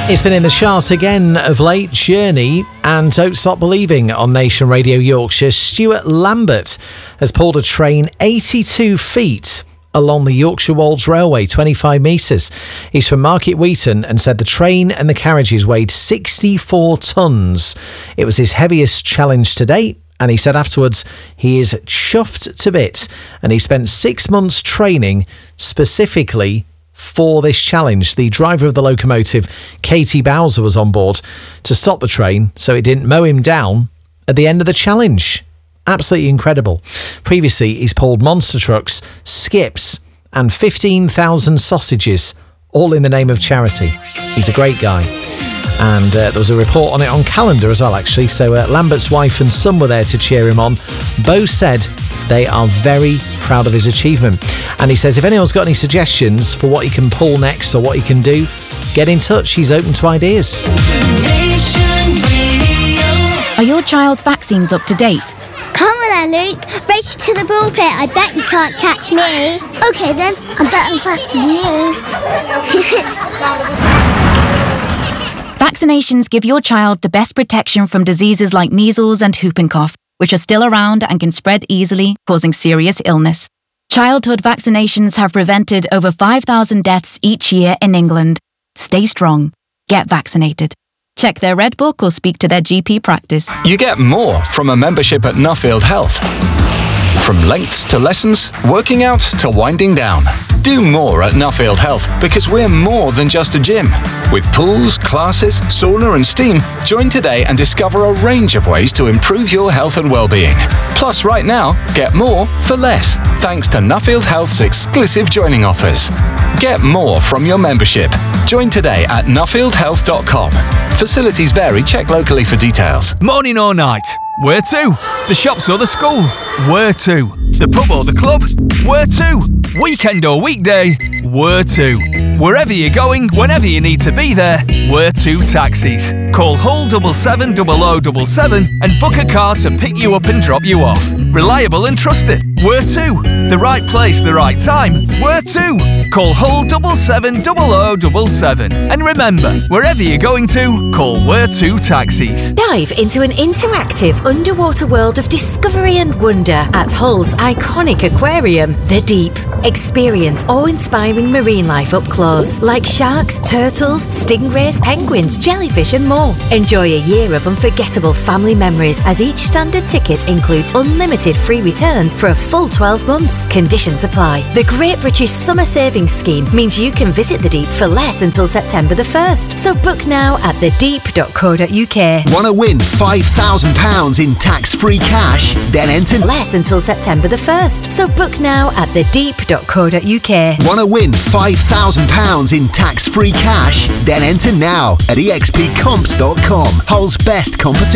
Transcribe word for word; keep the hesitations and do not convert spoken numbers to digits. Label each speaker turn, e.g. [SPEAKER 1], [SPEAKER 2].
[SPEAKER 1] It's been in the chart again of late. Journey and Don't Stop Believing on Nation Radio Yorkshire. Stuart Lambert has pulled a train eighty-two feet along the Yorkshire Wolds Railway, twenty-five metres. He's from Market Wheaton and said the train and the carriages weighed sixty-four tonnes. It was his heaviest challenge to date, and he said afterwards he is chuffed to bits, and he spent six months training specifically for this challenge. The driver of the locomotive, Katie Bowser, was on board to stop the train so it didn't mow him down at the end of the challenge. Absolutely incredible. Previously, he's pulled monster trucks, skips, and fifteen thousand sausages, all in the name of charity. He's a great guy. And uh, there was a report on it on Calendar as well, actually. So uh, Lambert's wife and son were there to cheer him on. Both said they are very proud of his achievement. And he says if anyone's got any suggestions for what he can pull next or what he can do, get in touch. He's open to ideas.
[SPEAKER 2] Are your child's vaccines up to date?
[SPEAKER 3] Come on then, Luke. Race to the ball pit. I bet you can't catch me. OK then, I'm better and faster than you.
[SPEAKER 2] Vaccinations give your child the best protection from diseases like measles and whooping cough, which are still around and can spread easily, causing serious illness. Childhood vaccinations have prevented over five thousand deaths each year in England. Stay strong. Get vaccinated. Check their Red Book or speak to their G P practice.
[SPEAKER 4] You get more from a membership at Nuffield Health. From lengths to lessons, working out to winding down. Do more at Nuffield Health because we're more than just a gym. With pools, classes, sauna and steam, join today and discover a range of ways to improve your health and well-being. Plus, right now, get more for less, thanks to Nuffield Health's exclusive joining offers. Get more from your membership. Join today at nuffield health dot com. Facilities vary. Check locally for details.
[SPEAKER 5] Morning or night? Where to? The shops or the school? Where to? The pub or the club? Where to? Weekend or weekday? Where to? Wherever you're going, whenever you need to be there, Where to Taxis. Call Hull seven seven zero zero seven seven and book a car to pick you up and drop you off. Reliable and trusted. Where to? The right place, the right time. Where to? Call Hull seven seven zero zero seven seven. And remember, wherever you're going to, call Where to Taxis.
[SPEAKER 6] Dive into an interactive underwater world of discovery and wonder at Hull's iconic aquarium, The Deep. Experience awe-inspiring marine life up close, like sharks, turtles, stingrays, penguins, jellyfish and more. Enjoy a year of unforgettable family memories as each standard ticket includes unlimited free returns for a full twelve months. Conditions apply. The Great British Summer Savings Scheme means you can visit The Deep for less until September the first. So book now at the deep dot co dot uk.
[SPEAKER 7] Want to win five thousand pounds in tax-free cash? Then enter
[SPEAKER 6] less until September the first. So book now at the deep dot co dot uk.
[SPEAKER 7] Want to win five thousand pounds in tax-free cash? Then enter now at e x p comps dot com. Hull's best competition.